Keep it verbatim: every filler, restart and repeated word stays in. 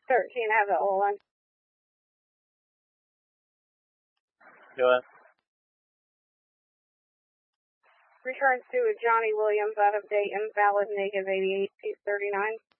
thirteen, have it all on. Go ahead. Returns to Johnny Williams out of Dayton, valid negative eighty-eight, eight thirty-nine.